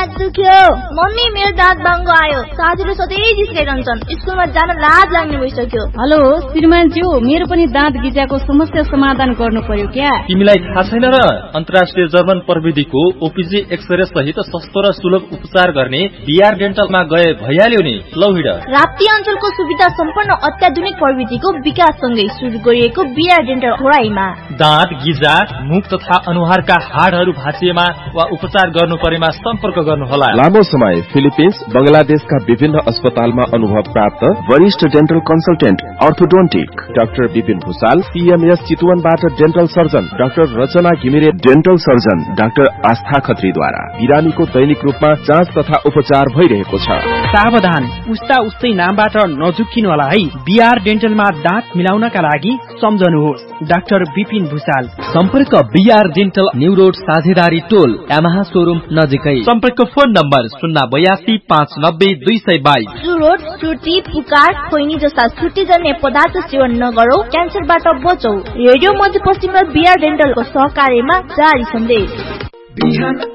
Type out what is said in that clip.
दाँत दुख्यो। मम्मी मेरो दाँत बाङ्गो आयो। साथीले सधैँ जिस्काइरहन्छन्। स्कुलमा जान लाज लाग्ने भइसक्यो। हेलो श्रीमानज्यू, मेरो पनि दाँत गिजाको समस्या समाधान गर्नु पर्यो क्या? तिमीलाई थाहा छैन र? अन्तर्राष्ट्रिय जर्मन प्रविधिको ओपिजी एक्सरे सहित सस्तो र सुलभ उपचार गर्ने बिआर डेन्टलमा गए भइहाल्यो नि। लौ हिँड। राप्ती अञ्चलको सुविधा सम्पन्न अत्याधुनिक प्रविधिको विकाससँगै सुरु गरिएको बिआर डेन्टल खोराईमा दाँत गिजा, मुख तथा अनुहारका हाडहरू भाँचिएमा वा उपचार गर्नु परेमा सम्पर्क गर्नुहोला। लामो समय फिलिपिन्स, बंगलादेशका विभिन्न अस्पतालमा अनुभव प्राप्त वरिष्ठ dental consultant orthodontic doctor Vipin Bhusal, CMS चितवनबाट dental surgeon doctor रचना घिमिरे, डेन्टल सर्जन डाक्टर आस्था खत्रीद्वारा बिरामीको दैनिक रूपमा जाँच तथा उपचार भइरहेको छ। सावधान, उस्ता उस्तै नामबाट नझुक्किनुहोला है। बिआर डेन्टलमा दाँत मिलाउनका लागि सम्झनुहोस् डाक्टर विपिन भुसाल। सम्पर्क बिआर डेन्टल न्यू रोड साझेदारी टोल यामाहा शोरूम नजिकै। सम्पर्क फोन नम्बर 082590222। चुरोट, सुर्ती, पुकार, खोइनी जस्ता छुट्टीजन्य पदार्थ सेवन नगरौ, क्यान्सरबाट बचौ। रेडियो मध्यपश्चिममा बिआर डेन्टलको सहकार्यमा जारी सन्देश।